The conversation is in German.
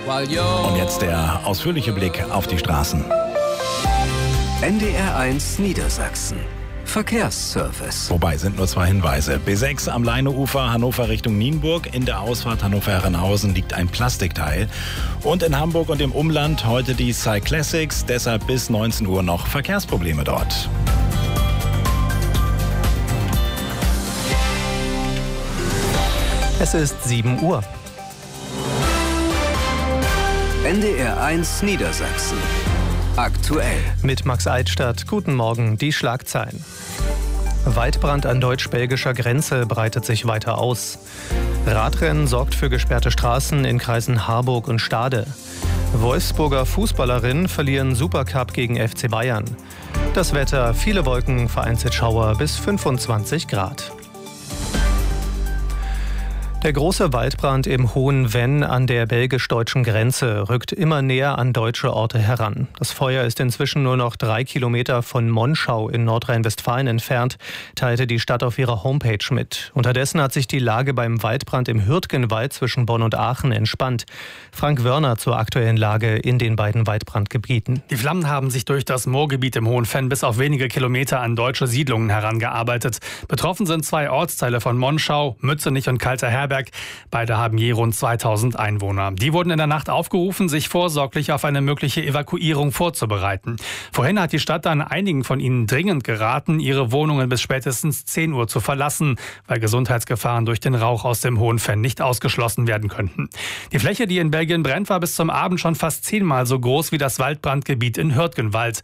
Und jetzt der ausführliche Blick auf die Straßen. NDR1 Niedersachsen. Verkehrsservice. Wobei, sind nur 2 Hinweise. B6 am Leineufer, Hannover Richtung Nienburg. In der Ausfahrt Hannover-Herrenhausen liegt ein Plastikteil. Und in Hamburg und im Umland heute die Cyclassics. Deshalb bis 19 Uhr noch Verkehrsprobleme dort. Es ist 7 Uhr. NDR1 Niedersachsen. Aktuell. Mit Max Eitstadt. Guten Morgen, die Schlagzeilen. Waldbrand an deutsch-belgischer Grenze breitet sich weiter aus. Radrennen sorgt für gesperrte Straßen in Kreisen Harburg und Stade. Wolfsburger Fußballerinnen verlieren Supercup gegen FC Bayern. Das Wetter, viele Wolken, vereinzelt Schauer bis 25 Grad. Der große Waldbrand im Hohen Venn an der belgisch-deutschen Grenze rückt immer näher an deutsche Orte heran. Das Feuer ist inzwischen nur noch 3 Kilometer von Monschau in Nordrhein-Westfalen entfernt, teilte die Stadt auf ihrer Homepage mit. Unterdessen hat sich die Lage beim Waldbrand im Hürtgenwald zwischen Bonn und Aachen entspannt. Frank Wörner zur aktuellen Lage in den beiden Waldbrandgebieten. Die Flammen haben sich durch das Moorgebiet im Hohen Venn bis auf wenige Kilometer an deutsche Siedlungen herangearbeitet. Betroffen sind 2 Ortsteile von Monschau, Mützenich und Kalter Herberg. Beide haben je rund 2000 Einwohner. Die wurden in der Nacht aufgerufen, sich vorsorglich auf eine mögliche Evakuierung vorzubereiten. Vorhin hat die Stadt dann einigen von ihnen dringend geraten, ihre Wohnungen bis spätestens 10 Uhr zu verlassen, weil Gesundheitsgefahren durch den Rauch aus dem Hohen Venn nicht ausgeschlossen werden könnten. Die Fläche, die in Belgien brennt, war bis zum Abend schon fast 10-mal so groß wie das Waldbrandgebiet in Hürtgenwald.